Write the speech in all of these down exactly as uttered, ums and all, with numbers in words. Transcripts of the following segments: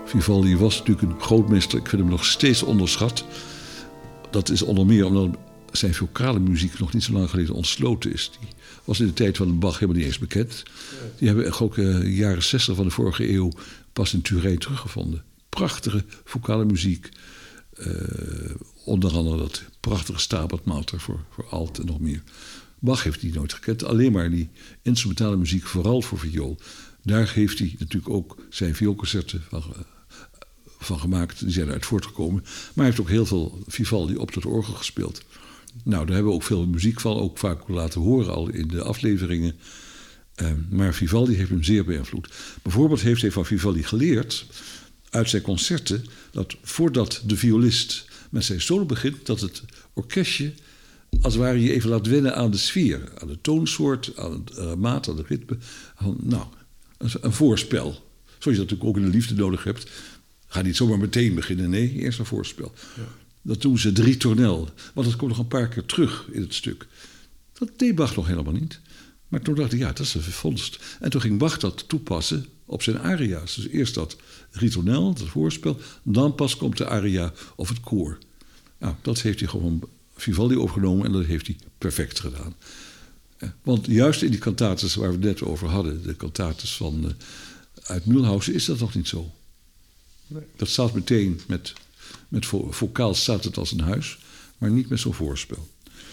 Vivaldi was natuurlijk een grootmeester. Ik vind hem nog steeds onderschat. Dat is onder meer omdat zijn vocale muziek nog niet zo lang geleden ontsloten is. Die was in de tijd van Bach helemaal niet eens bekend. Die hebben we ook in de jaren zestig van de vorige eeuw pas in Turijn teruggevonden. Prachtige vocale muziek. Uh, onder andere dat prachtige Stabat Mater voor, voor alt en nog meer. Bach heeft die nooit gekend. Alleen maar die instrumentale muziek, vooral voor viool. Daar heeft hij natuurlijk ook zijn vioolconcerten van, van gemaakt. Die zijn eruit voortgekomen. Maar hij heeft ook heel veel Vivaldi op het orgel gespeeld. Nou, daar hebben we ook veel muziek van. Ook vaak laten horen al in de afleveringen. Uh, maar Vivaldi heeft hem zeer beïnvloed. Bijvoorbeeld heeft hij van Vivaldi geleerd uit zijn concerten dat voordat de violist met zijn solo begint, dat het orkestje als het ware je even laat wennen aan de sfeer, aan de toonsoort, aan de uh, maat, aan de ritme. Aan, nou, een, een voorspel. Zoals je dat natuurlijk ook in de liefde nodig hebt. Ga niet zomaar meteen beginnen, nee, eerst een voorspel. Ja. Dat doen ze drie toneel, want dat komt nog een paar keer terug in het stuk. Dat deed Bach nog helemaal niet. Maar toen dacht ik, ja, dat is een vondst. En toen ging Bach dat toepassen op zijn aria's. Dus eerst dat ritornel, dat voorspel. Dan pas komt de aria of het koor. Nou, dat heeft hij gewoon Vivaldi opgenomen en dat heeft hij perfect gedaan. Want juist in die cantates waar we het net over hadden, de cantates van, uh, uit Mühlhausen, is dat nog niet zo. Nee. Dat staat meteen met, met vo- vocaal staat het als een huis, maar niet met zo'n voorspel.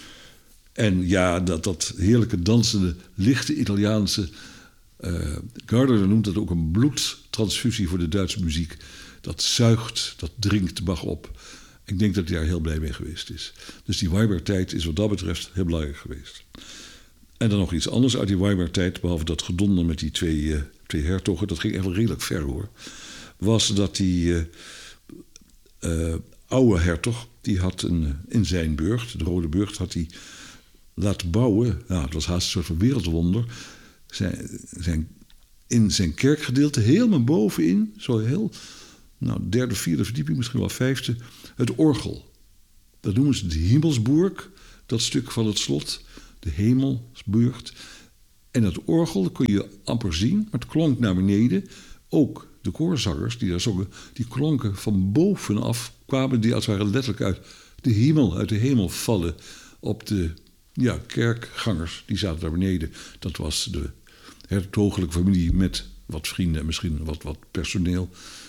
En ja, dat, dat heerlijke dansende, lichte Italiaanse Uh, Gardner noemt dat ook een bloedtransfusie voor de Duitse muziek. Dat zuigt, dat dringt Bach op. Ik denk dat hij daar heel blij mee geweest is. Dus die Weimar-tijd is wat dat betreft heel belangrijk geweest. En dan nog iets anders uit die Weimar-tijd, behalve dat gedonder met die twee, uh, twee hertogen, dat ging even redelijk ver hoor, was dat die uh, uh, oude hertog, die had een, in zijn burcht, de Rode Burcht, had hij laten bouwen. Nou, het was haast een soort van wereldwonder. Zijn, zijn, in zijn kerkgedeelte, helemaal bovenin, zo heel, nou, derde, vierde verdieping, misschien wel vijfde, het orgel. Dat noemen ze de Himmelsburg, dat stuk van het slot, de Hemelsburg. En dat orgel, dat kon je amper zien, maar het klonk naar beneden. Ook de koorzangers die daar zongen, die klonken van bovenaf, kwamen die als het ware letterlijk uit de hemel, uit de hemel vallen op de ja, kerkgangers. Die zaten daar beneden. Dat was de hertogelijke familie met wat vrienden en misschien wat, wat personeel.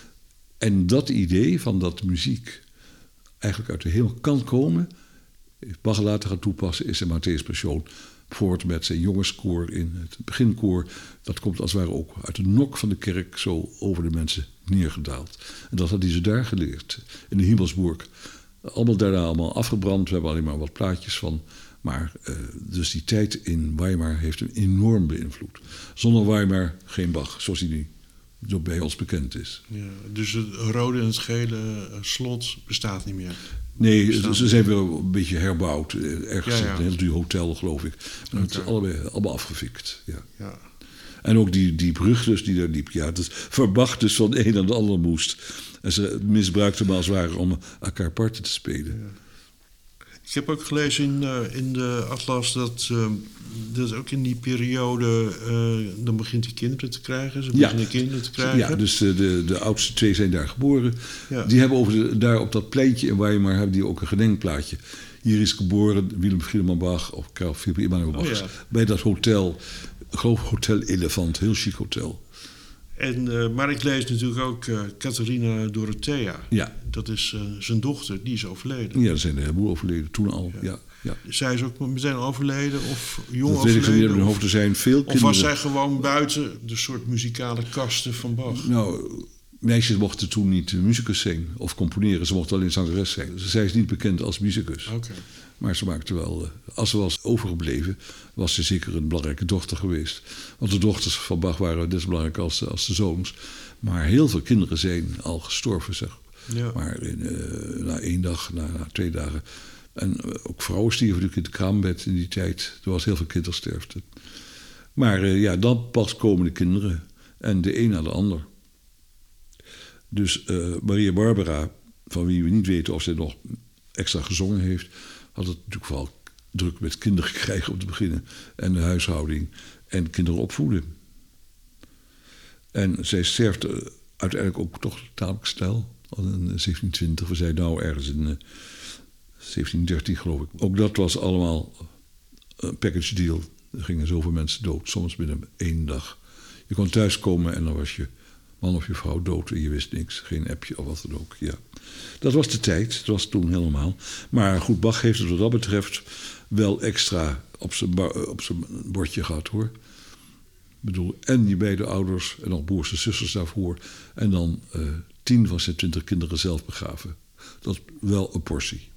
En dat idee van dat muziek eigenlijk uit de hemel kan komen, heeft Bach later gaan toepassen in zijn Matthäus Passion. Voort met zijn jongenskoor in het beginkoor. Dat komt als het ware ook uit de nok van de kerk zo over de mensen neergedaald. En dat had hij ze daar geleerd, in de Himmelsburg. Allemaal daarna allemaal afgebrand. We hebben alleen maar wat plaatjes van. Maar uh, dus die tijd in Weimar heeft hem enorm beïnvloed. Zonder Weimar geen Bach, zoals hij nu zo bij ons bekend is. Ja, dus het rode en het gele slot bestaat niet meer? Nee, bestaat ze zijn wel een beetje herbouwd. Ergens ja, ja. een heel duur hotel, geloof ik. Maar het is Okay. allebei, allemaal afgefikt. Ja. Ja. En ook die, die brug dus die daar liep. Ja, dat voor Bach dus van de een naar de ander moest. En ze misbruikten hem als het ware om elkaar parten te spelen. Ja. Ik heb ook gelezen in, uh, in de atlas dat, uh, dat ook in die periode, uh, dan begint hij kinderen te krijgen. Ze beginnen Ja. kinderen te krijgen. Ja, dus de, de, de oudste twee zijn daar geboren. Ja. Die hebben over de, daar op dat pleintje in Weimar hebben die ook een gedenkplaatje. Hier is geboren Willem Friedemann Bach of Karl Philipp Emanuel Bach. Oh, ja. Bij dat hotel, ik geloof Hotel Elefant, heel chic hotel. En, uh, maar ik lees natuurlijk ook uh, Catharina Dorothea. Ja. Dat is uh, zijn dochter, die is overleden. Ja, er zijn een heleboel overleden, toen al. Ja. Ja, ja. Zij is ook meteen overleden of jong dat weet ik van niet in overleden? mijn hoofd. Er zijn veel Of kinderen. was zij gewoon buiten de soort muzikale kasten van Bach? Nou, meisjes mochten toen niet musicus zijn of componeren. Ze mochten alleen zangeres zijn. Dus zij is niet bekend als musicus. Okay. Maar ze maakte wel, als ze was overgebleven, was ze zeker een belangrijke dochter geweest. Want de dochters van Bach waren net zo belangrijk als, als de zoons. Maar heel veel kinderen zijn al gestorven, zeg. Ja. Maar in, uh, na één dag, na, na twee dagen. En uh, ook vrouwen stierven natuurlijk in het kraambed in die tijd. Er was heel veel kindersterfte. Maar uh, ja, dan pas komen de kinderen. En de een na de ander. Dus uh, Maria Barbara, van wie we niet weten of zij nog extra gezongen heeft, had het natuurlijk vooral druk met kinderen krijgen om te beginnen. En de huishouding en kinderen opvoeden. En zij sterft uiteindelijk ook toch tamelijk snel. In zeventien twintig, we zijn nou ergens in uh, zeventien dertien geloof ik. Ook dat was allemaal een package deal. Er gingen zoveel mensen dood, soms binnen één dag. Je kon thuiskomen en dan was je man of je vrouw dood en je wist niks. Geen appje of wat dan ook, ja. Dat was de tijd, dat was toen helemaal. Maar goed, Bach heeft het wat dat betreft wel extra op zijn, bar, op zijn bordje gehad, hoor. Ik bedoel, en je beide ouders en nog broers en zusters daarvoor. En dan uh, tien van zijn twintig kinderen zelf begraven. Dat is wel een portie.